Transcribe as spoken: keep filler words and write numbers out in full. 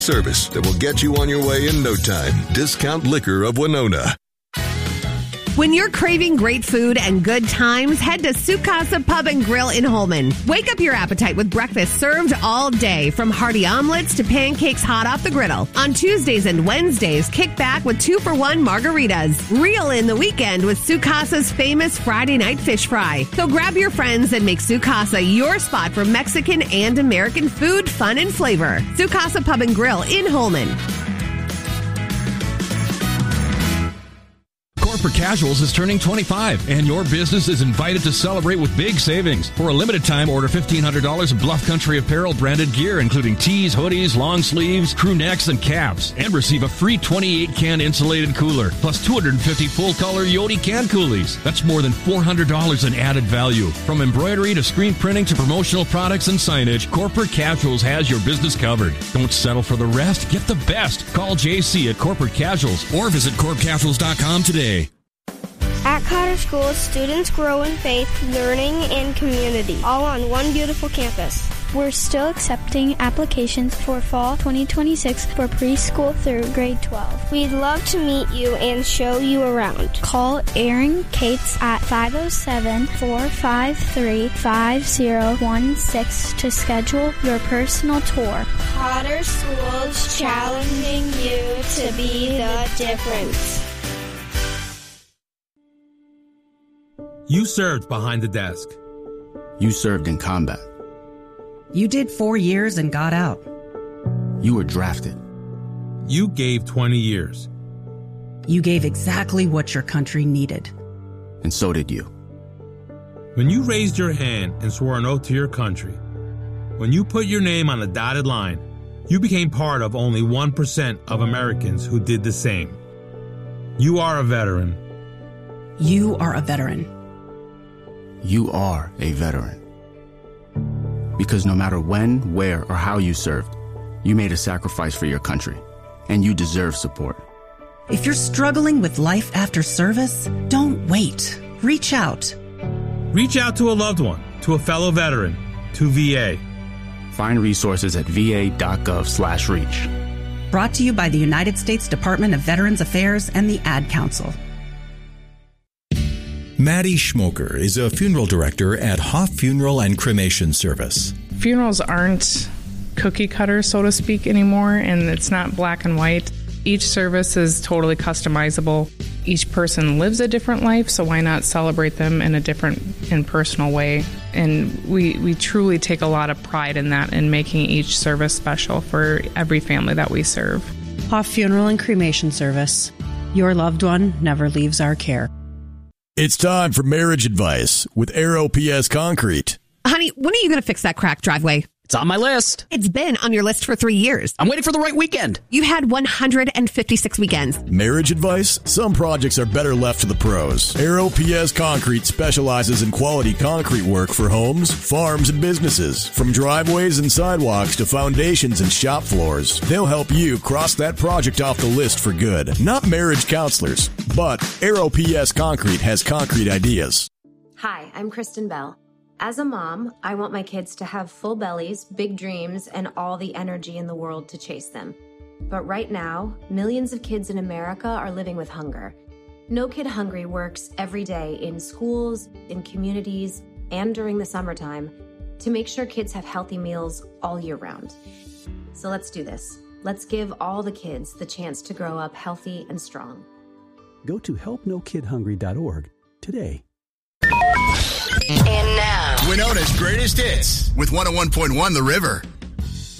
Service that will get you on your way in no time. Discount Liquor of Winona. When you're craving great food and good times, head to Sukasa Pub and Grill in Holman. Wake up your appetite with breakfast served all day, from hearty omelets to pancakes hot off the griddle. On Tuesdays and Wednesdays, kick back with two-for-one margaritas. Reel in the weekend with Sukasa's famous Friday night fish fry. So grab your friends and make Sukasa your spot for Mexican and American food, fun, and flavor. Sukasa Pub and Grill in Holman. Corporate Casuals is turning twenty-five, and your business is invited to celebrate with big savings. For a limited time, order fifteen hundred dollars of Bluff Country Apparel branded gear, including tees, hoodies, long sleeves, crew necks, and caps, and receive a free twenty-eight can insulated cooler, plus two hundred fifty full-color Yodi can coolies. That's more than four hundred dollars in added value. From embroidery to screen printing to promotional products and signage, Corporate Casuals has your business covered. Don't settle for the rest. Get the best. Call J C at Corporate Casuals or visit corp casuals dot com today. At Cotter School, students grow in faith, learning, and community, all on one beautiful campus. We're still accepting applications for fall twenty twenty-six for preschool through grade twelve. We'd love to meet you and show you around. Call Erin Cates at five oh seven, four five three, five oh one six to schedule your personal tour. Cotter Schools, challenging you to be the difference. You served behind the desk. You served in combat. You did four years and got out. You were drafted. You gave twenty years. You gave exactly what your country needed. And so did you. When you raised your hand and swore an oath to your country, when you put your name on a dotted line, you became part of only one percent of Americans who did the same. You are a veteran. You are a veteran. You are a veteran. Because no matter when, where, or how you served, you made a sacrifice for your country, and you deserve support. If you're struggling with life after service, don't wait. Reach out. Reach out to a loved one, to a fellow veteran, to V A. Find resources at va.gov slash reach. Brought to you by the United States Department of Veterans Affairs and the Ad Council. Maddie Schmoker is a funeral director at Hoff Funeral and Cremation Service. Funerals aren't cookie cutter, so to speak, anymore, and it's not black and white. Each service is totally customizable. Each person lives a different life, so why not celebrate them in a different and personal way? And we, we truly take a lot of pride in that, in making each service special for every family that we serve. Hoff Funeral and Cremation Service. Your loved one never leaves our care. It's time for marriage advice with Aero P S Concrete. Honey, when are you going to fix that cracked driveway? It's on my list. It's been on your list for three years. I'm waiting for the right weekend. You had one hundred fifty-six weekends. Marriage advice? Some projects are better left to the pros. Aero P S Concrete specializes in quality concrete work for homes, farms, and businesses. From driveways and sidewalks to foundations and shop floors, they'll help you cross that project off the list for good. Not marriage counselors, but Aero P S Concrete has concrete ideas. Hi, I'm Kristen Bell. As a mom, I want my kids to have full bellies, big dreams, and all the energy in the world to chase them. But right now, millions of kids in America are living with hunger. No Kid Hungry works every day in schools, in communities, and during the summertime to make sure kids have healthy meals all year round. So let's do this. Let's give all the kids the chance to grow up healthy and strong. Go to help no kid hungry dot org today. And now, Winona's greatest hits with one oh one point one The River.